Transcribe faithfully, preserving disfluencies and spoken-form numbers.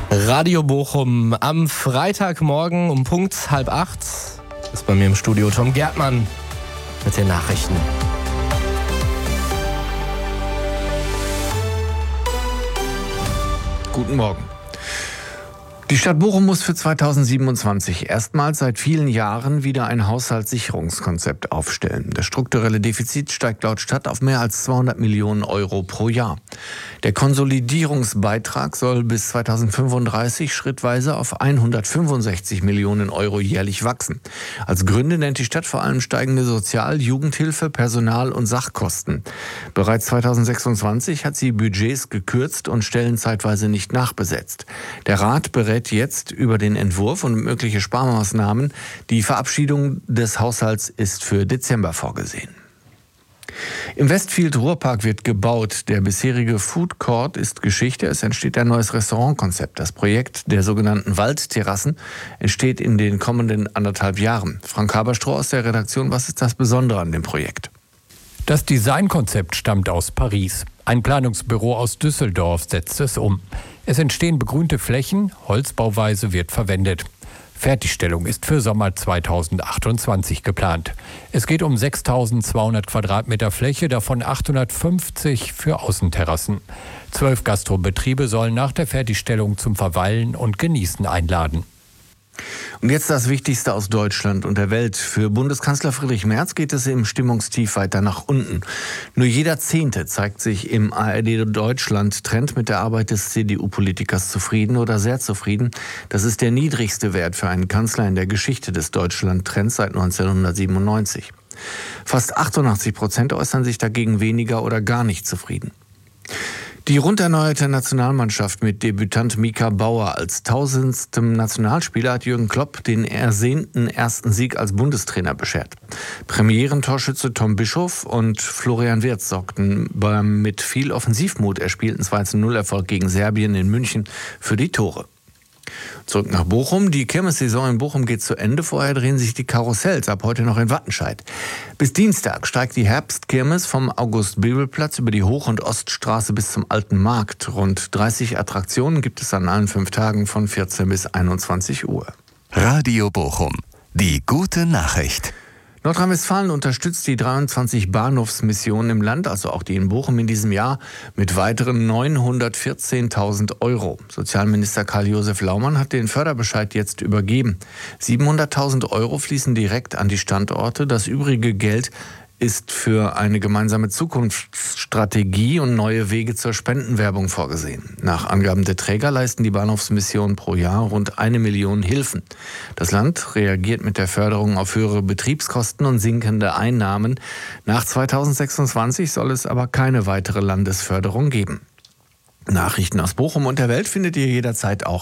Radio Bochum am Freitagmorgen um Punkt halb acht ist bei mir im Studio Tom Gärtmann mit den Nachrichten. Guten Morgen. Die Stadt Bochum muss für zweitausendsiebenundzwanzig erstmals seit vielen Jahren wieder ein Haushaltssicherungskonzept aufstellen. Das strukturelle Defizit steigt laut Stadt auf mehr als zweihundert Millionen Euro pro Jahr. Der Konsolidierungsbeitrag soll bis zweitausendfünfunddreißig schrittweise auf hundertfünfundsechzig Millionen Euro jährlich wachsen. Als Gründe nennt die Stadt vor allem steigende Sozial-, Jugendhilfe, Personal- und Sachkosten. Bereits zweitausendsechsundzwanzig hat sie Budgets gekürzt und Stellen zeitweise nicht nachbesetzt. Der Rat berät jetzt über den Entwurf und mögliche Sparmaßnahmen. Die Verabschiedung des Haushalts ist für Dezember vorgesehen. Im Westfield Ruhrpark wird gebaut. Der bisherige Food Court ist Geschichte. Es entsteht ein neues Restaurantkonzept. Das Projekt der sogenannten Waldterrassen entsteht in den kommenden anderthalb Jahren. Frank Haberstroh aus der Redaktion. Was ist das Besondere an dem Projekt? Das Designkonzept stammt aus Paris. Ein Planungsbüro aus Düsseldorf setzt es um. Es entstehen begrünte Flächen, Holzbauweise wird verwendet. Fertigstellung ist für Sommer zweitausendachtundzwanzig geplant. Es geht um sechstausendzweihundert Quadratmeter Fläche, davon achthundertfünfzig für Außenterrassen. Zwölf Gastrobetriebe sollen nach der Fertigstellung zum Verweilen und Genießen einladen. Und jetzt das Wichtigste aus Deutschland und der Welt. Für Bundeskanzler Friedrich Merz geht es im Stimmungstief weiter nach unten. Nur jeder Zehnte zeigt sich im A R D-Deutschland-Trend mit der Arbeit des C D U-Politikers zufrieden oder sehr zufrieden. Das ist der niedrigste Wert für einen Kanzler in der Geschichte des Deutschland-Trends seit neunzehnhundertsiebenundneunzig. Fast achtundachtzig Prozent äußern sich dagegen weniger oder gar nicht zufrieden. Die rund erneuerte Nationalmannschaft mit Debütant Mika Bauer als tausendstem Nationalspieler hat Jürgen Klopp den ersehnten ersten Sieg als Bundestrainer beschert. Premierentorschütze Tom Bischoff und Florian Wirtz sorgten beim mit viel Offensivmut erspielten zwei zu null Erfolg gegen Serbien in München für die Tore. Zurück nach Bochum. Die Kirmessaison in Bochum geht zu Ende. Vorher drehen sich die Karussells, ab heute noch in Wattenscheid. Bis Dienstag steigt die Herbstkirmes vom August-Bebel-Platz über die Hoch- und Oststraße bis zum Alten Markt. Rund dreißig Attraktionen gibt es an allen fünf Tagen von vierzehn bis einundzwanzig Uhr. Radio Bochum. Die gute Nachricht. Nordrhein-Westfalen unterstützt die dreiundzwanzig Bahnhofsmissionen im Land, also auch die in Bochum in diesem Jahr, mit weiteren neunhundertvierzehntausend Euro. Sozialminister Karl-Josef Laumann hat den Förderbescheid jetzt übergeben. siebenhunderttausend Euro fließen direkt an die Standorte. Das übrige Geld ist für eine gemeinsame Zukunftsstrategie und neue Wege zur Spendenwerbung vorgesehen. Nach Angaben der Träger leisten die Bahnhofsmissionen pro Jahr rund eine Million Hilfen. Das Land reagiert mit der Förderung auf höhere Betriebskosten und sinkende Einnahmen. Nach zweitausendsechsundzwanzig soll es aber keine weitere Landesförderung geben. Nachrichten aus Bochum und der Welt findet ihr jederzeit auch